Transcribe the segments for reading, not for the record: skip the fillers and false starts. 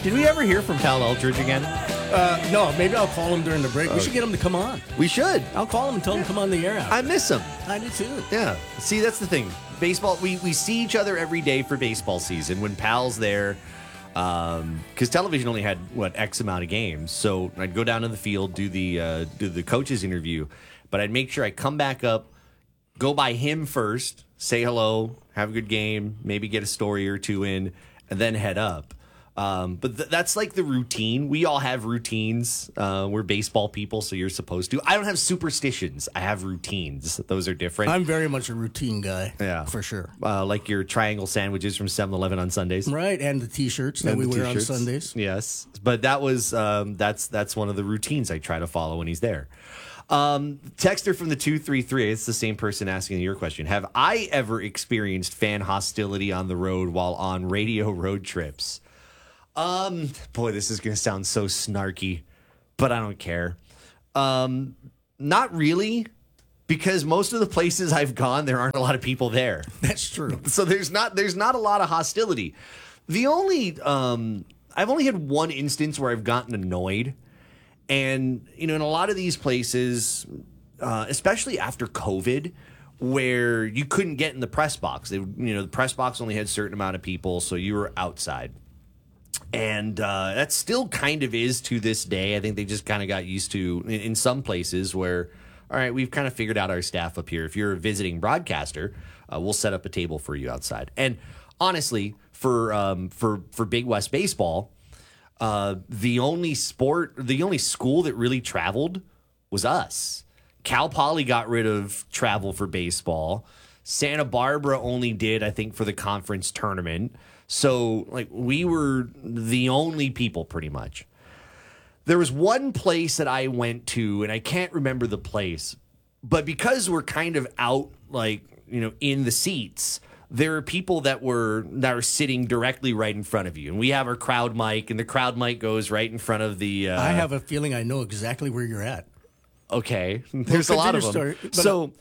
Did we ever hear from Cal Eldridge again? No, maybe I'll call him during the break. We should get him to come on. We should. I'll call him and tell him to come on the air after. I miss him. I do too. Yeah. See, that's the thing. Baseball, we see each other every day for baseball season when Pal's there. Because television only had, X amount of games. So I'd go down to the field, do the coach's interview. But I'd make sure I come back up, go by him first, say hello, have a good game, maybe get a story or two in, and then head up. But that's like the routine. We all have routines. We're baseball people, so you're supposed to. I don't have superstitions. I have routines. Those are different. I'm very much a routine guy. Yeah. For sure. Like your triangle sandwiches from 7-Eleven on Sundays. Right, and the T-shirts that we wear on Sundays. Yes. But that was that's one of the routines I try to follow when he's there. Texter from the 233, it's the same person asking your question. Have I ever experienced fan hostility on the road while on radio road trips? Boy, this is going to sound so snarky, but I don't care. Not really, because most of the places I've gone, there aren't a lot of people there. That's true. So there's not a lot of hostility. The only, I've only had one instance where I've gotten annoyed. And, in a lot of these places, especially after COVID, where you couldn't get in the press box. The press box only had a certain amount of people, so you were outside. And that still kind of is to this day. I think they just kind of got used to, in some places where, all right, we've kind of figured out our staff up here. If you're a visiting broadcaster, we'll set up a table for you outside. And honestly, for Big West Baseball, the only school that really traveled was us. Cal Poly got rid of travel for baseball. Santa Barbara only did, I think, for the conference tournament. So, we were the only people pretty much. There was one place that I went to, and I can't remember the place, but because we're kind of out, in the seats, there are people that are sitting directly right in front of you. And we have our crowd mic, and the crowd mic goes right in front of the... I have a feeling I know exactly where you're at. Okay. There's a lot of them. Story, so,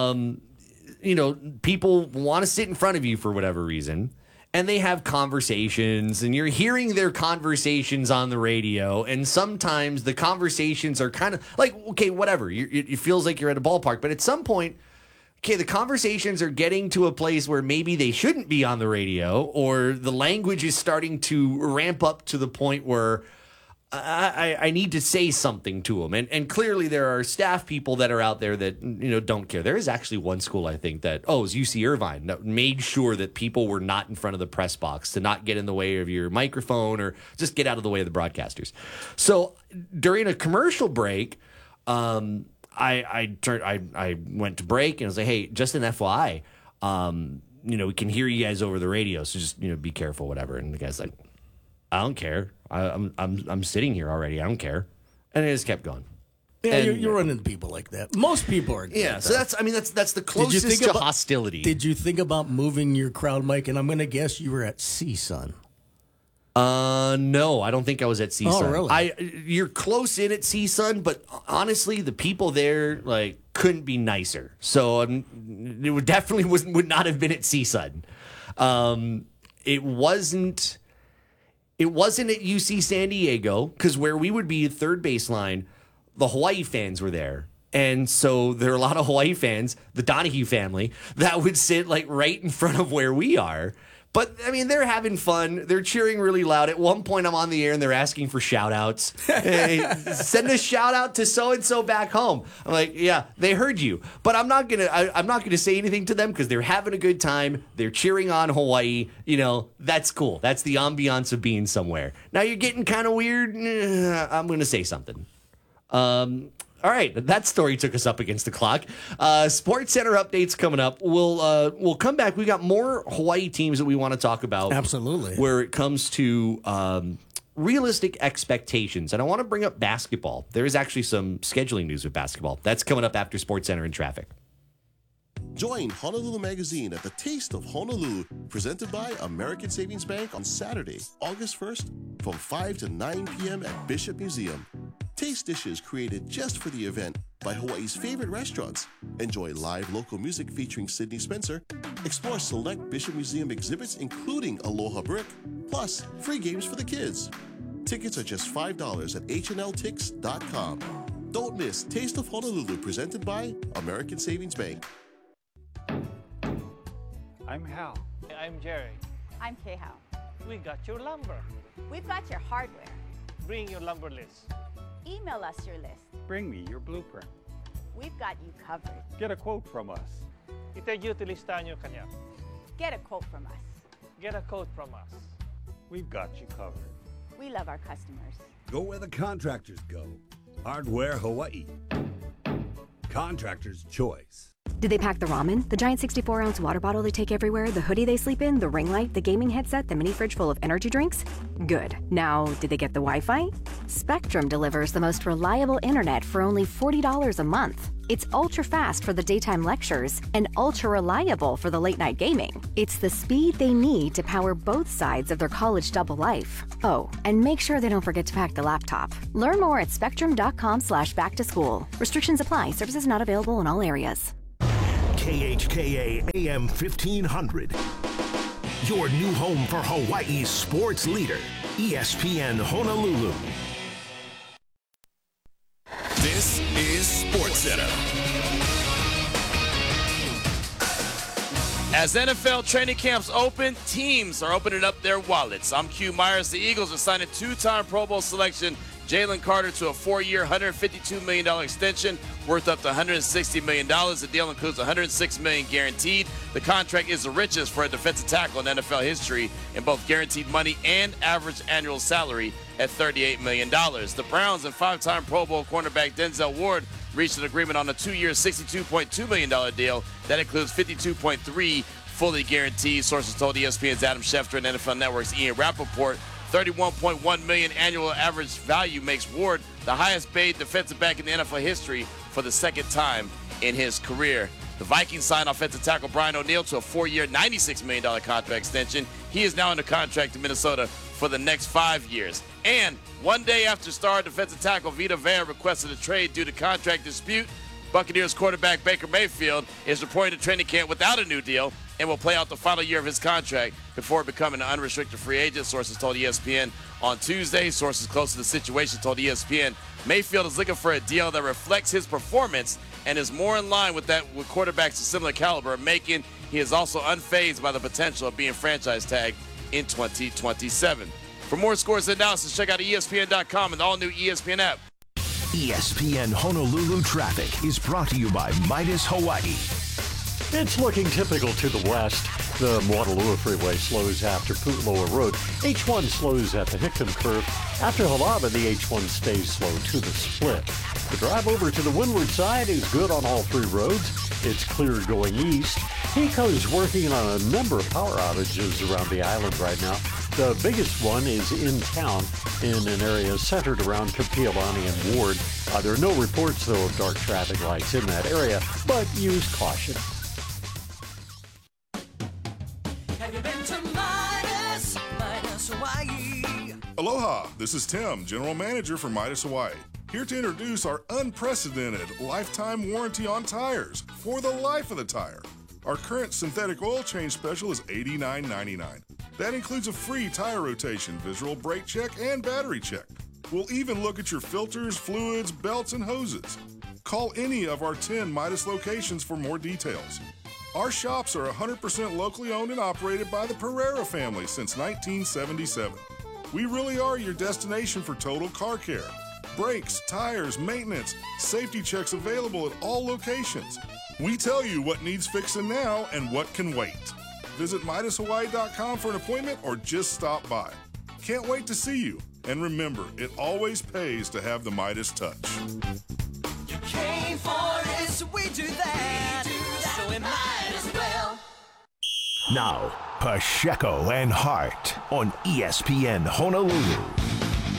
people want to sit in front of you for whatever reason, and they have conversations, and you're hearing their conversations on the radio, and sometimes the conversations are kind of okay, whatever. It feels like you're at a ballpark, but at some point... Okay, the conversations are getting to a place where maybe they shouldn't be on the radio, or the language is starting to ramp up to the point where I need to say something to them. And clearly there are staff people that are out there that, don't care. There is actually one school, I think, that, it was UC Irvine, that made sure that people were not in front of the press box to not get in the way of your microphone or just get out of the way of the broadcasters. So during a commercial break, I went to break and I was like, hey, just an FYI, we can hear you guys over the radio, so just be careful, whatever. And the guy's like, I don't care. I'm sitting here already. I don't care. And it just kept going. Yeah, you're running into people like that. Most people are. Yeah, so that's the closest to hostility. Did you think about moving your crowd mic? And I'm going to guess you were at CSUN. No, I don't think I was at CSUN. Oh, really? You're close in at CSUN, but honestly, the people there couldn't be nicer. So it definitely would not have been at CSUN. It wasn't at UC San Diego, because where we would be at third baseline, the Hawaii fans were there. And so there are a lot of Hawaii fans, the Donahue family, that would sit right in front of where we are. But, they're having fun. They're cheering really loud. At one point, I'm on the air, and they're asking for shout-outs. Hey, send a shout-out to so-and-so back home. I'm like, yeah, they heard you. But I'm not gonna say anything to them because they're having a good time. They're cheering on Hawaii. That's cool. That's the ambiance of being somewhere. Now, you're getting kind of weird. I'm going to say something. All right, that story took us up against the clock. Sports Center updates coming up. We'll come back. We got more Hawaii teams that we want to talk about. Absolutely. Where it comes to realistic expectations. And I want to bring up basketball. There is actually some scheduling news with basketball. That's coming up after Sports Center and traffic. Join Honolulu Magazine at the Taste of Honolulu, presented by American Savings Bank on Saturday, August 1st from 5 to 9 p.m. at Bishop Museum. Taste dishes created just for the event by Hawaii's favorite restaurants. Enjoy live local music featuring Sydney Spencer. Explore select Bishop Museum exhibits including Aloha Brick, plus free games for the kids. Tickets are just $5 at hnltix.com. Don't miss Taste of Honolulu, presented by American Savings Bank. I'm Hal. I'm Jerry. I'm Kay-Hao. We got your lumber. We've got your hardware. Bring your lumber list. Email us your list. Bring me your blueprint. We've got you covered. Get a quote from us. Itajuti listahan nyo kanya. Get a quote from us. Get a quote from us. We've got you covered. We love our customers. Go where the contractors go. Hardware Hawaii. Contractor's choice. Did they pack the ramen, the giant 64-ounce water bottle they take everywhere, the hoodie they sleep in, the ring light, the gaming headset, the mini fridge full of energy drinks? Good. Now, did they get the Wi-Fi? Spectrum delivers the most reliable internet for only $40 a month. It's ultra-fast for the daytime lectures and ultra-reliable for the late-night gaming. It's the speed they need to power both sides of their college double life. Oh, and make sure they don't forget to pack the laptop. Learn more at spectrum.com/back-to-school. Restrictions apply. Services not available in all areas. KHKA AM 1500. Your new home for Hawaii's sports leader, ESPN Honolulu. This is SportsCenter. As NFL training camps open, teams are opening up their wallets. I'm Q Myers. The Eagles are signing two-time Pro Bowl selection Jalen Carter to a 4-year, $152 million extension worth up to $160 million. The deal includes $106 million guaranteed. The contract is the richest for a defensive tackle in NFL history in both guaranteed money and average annual salary at $38 million. The Browns and five-time Pro Bowl cornerback Denzel Ward reached an agreement on a 2-year, $62.2 million deal that includes $52.3 fully guaranteed. Sources told ESPN's Adam Schefter and NFL Network's Ian Rappaport. $31.1 million annual average value makes Ward the highest paid defensive back in the NFL history for the second time in his career. The Vikings signed offensive tackle Brian O'Neill to a 4-year, $96 million contract extension. He is now under contract in Minnesota for the next 5 years. And one day after star defensive tackle Vita Vea requested a trade due to contract dispute, Buccaneers quarterback Baker Mayfield is reporting to training camp without a new deal and will play out the final year of his contract before becoming an unrestricted free agent, sources told ESPN on Tuesday. Sources close to the situation told ESPN Mayfield is looking for a deal that reflects his performance and is more in line with that with quarterbacks of similar caliber, making he is also unfazed by the potential of being franchise tagged in 2027. For more scores and analysis, check out ESPN.com and the all-new ESPN app. ESPN Honolulu traffic is brought to you by Midas Hawaii. It's looking typical to the west. The Moanalua Freeway slows after Pu'uloa Road. H1 slows at the Hickam Curve. After Halava, the H1 stays slow to the split. The drive over to the windward side is good on all three roads. It's clear going east. HECO is working on a number of power outages around the island right now. The biggest one is in town in an area centered around Kapiolani and Ward. There are no reports, though, of dark traffic lights in that area, but use caution. Have you been to Midas Hawaii? Aloha, this is Tim, General Manager for Midas Hawaii. Here to introduce our unprecedented lifetime warranty on tires for the life of the tire. Our current synthetic oil change special is $89.99. That includes a free tire rotation, visual brake check, and battery check. We'll even look at your filters, fluids, belts, and hoses. Call any of our 10 Midas locations for more details. Our shops are 100% locally owned and operated by the Pereira family since 1977. We really are your destination for total car care. Brakes, tires, maintenance, safety checks available at all locations. We tell you what needs fixing now and what can wait. Visit MidasHawaii.com for an appointment or just stop by. Can't wait to see you. And remember, it always pays to have the Midas touch. You came for it, so we do that. So we might as well. Now, Pacheco and Hart on ESPN Honolulu.